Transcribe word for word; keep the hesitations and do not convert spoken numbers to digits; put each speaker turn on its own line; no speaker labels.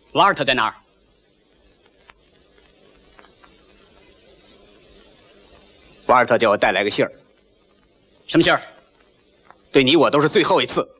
瓦尔特在哪儿？
瓦尔特叫我带来个信儿。
什么信儿？
对你我都是最后一次。